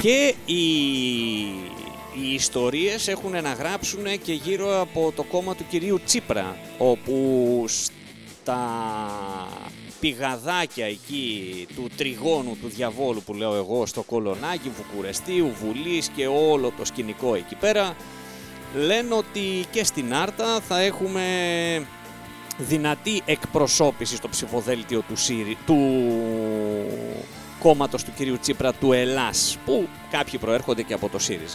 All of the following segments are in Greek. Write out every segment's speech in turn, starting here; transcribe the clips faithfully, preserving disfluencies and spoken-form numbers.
Και οι, οι ιστορίες έχουν να γράψουν και γύρω από το κόμμα του κυρίου Τσίπρα, όπου στα πηγαδάκια εκεί του τριγώνου του διαβόλου που λέω εγώ, στο Κολονάκι, Βουκουρεστίου, Βουλής και όλο το σκηνικό εκεί πέρα, λένε ότι και στην Άρτα θα έχουμε δυνατή εκπροσώπηση στο ψηφοδέλτιο του, ΣΥΡΙ, του κόμματος του κυρίου Τσίπρα, του Ελλάς, που κάποιοι προέρχονται και από το ΣΥΡΙΖΑ.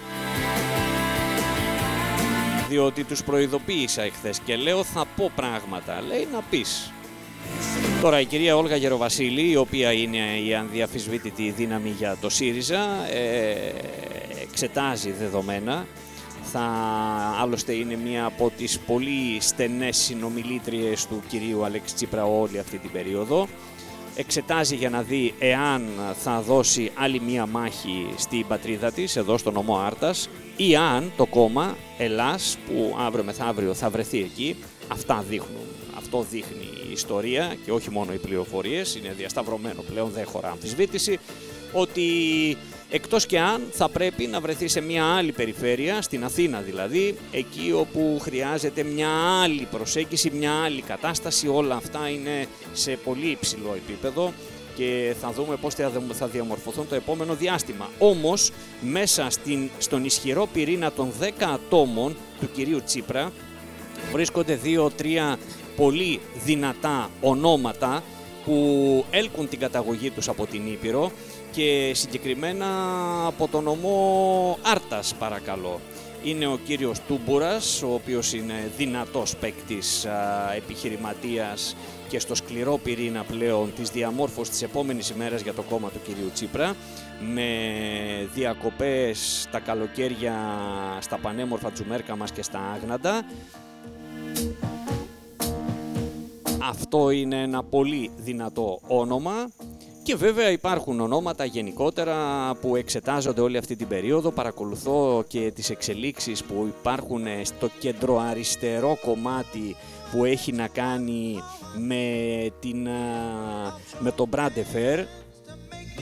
Διότι τους προειδοποίησα εχθές και λέω θα πω πράγματα, λέει να πεις. Τώρα η κυρία Όλγα Γεροβασίλη, η οποία είναι η ανδιαφυσβήτητη δύναμη για το ΣΥΡΙΖΑ, ε, εξετάζει δεδομένα. Θα, άλλωστε είναι μία από τις πολύ στενές συνομιλήτριες του κυρίου Αλέξη Τσίπρα όλη αυτή την περίοδο. Εξετάζει για να δει εάν θα δώσει άλλη μία μάχη στην πατρίδα της, εδώ στο νομό Άρτας, ή αν το κόμμα Ελλάς, που αύριο μεθαύριο θα βρεθεί εκεί, αυτά δείχνουν, αυτό δείχνει η ιστορία και όχι μόνο οι πληροφορίες, είναι διασταυρωμένο πλέον, δεν χωρά αμφισβήτηση, ότι εκτός και αν θα πρέπει να βρεθεί σε μια άλλη περιφέρεια, στην Αθήνα δηλαδή, εκεί όπου χρειάζεται μια άλλη προσέγγιση, μια άλλη κατάσταση, όλα αυτά είναι σε πολύ υψηλό επίπεδο και θα δούμε πώς θα διαμορφωθούν το επόμενο διάστημα. Όμως, μέσα στην, στον ισχυρό πυρήνα των δέκα ατόμων του κυρίου Τσίπρα βρίσκονται δύο-τρία πολύ δυνατά ονόματα που έλκουν την καταγωγή τους από την Ήπειρο και συγκεκριμένα από τον νομό Άρτας, παρακαλώ. Είναι ο κύριος Τούμπουρας, ο οποίος είναι δυνατός παίκτης, α, επιχειρηματίας και στο σκληρό πυρήνα πλέον της διαμόρφωσης της επόμενης ημέρας για το κόμμα του κυρίου Τσίπρα, με διακοπές τα καλοκαίρια στα πανέμορφα Τζουμέρκα μας και στα Άγναντα. Αυτό είναι ένα πολύ δυνατό όνομα. Και βέβαια υπάρχουν ονόματα γενικότερα που εξετάζονται όλη αυτή την περίοδο. Παρακολουθώ και τις εξελίξεις που υπάρχουν στο κεντροαριστερό κομμάτι που έχει να κάνει με, την, με τον Μπραντεφέρ,